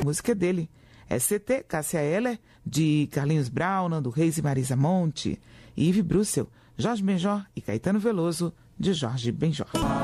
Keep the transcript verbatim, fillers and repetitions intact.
música é dele. É C T, Cássia Eller, de Carlinhos Brown, Nando Reis e Marisa Monte, Yves Brussel, Jorge Benjor e Caetano Veloso, de Jorge Benjor.